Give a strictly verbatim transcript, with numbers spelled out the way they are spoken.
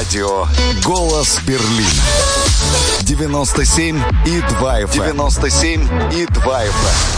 Радио «Голос Берлина». девяносто семь и два эф эм. девяносто семь и два эф эм.